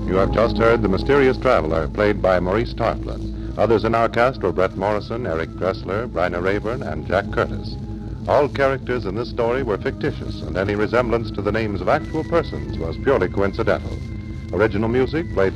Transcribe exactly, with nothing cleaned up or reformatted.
You have just heard The Mysterious Traveler, played by Maurice Tarplin. Others in our cast were Brett Morrison, Eric Dressler, Bryna Rayburn, and Jack Curtis. All characters in this story were fictitious, and any resemblance to the names of actual persons was purely coincidental. Original music played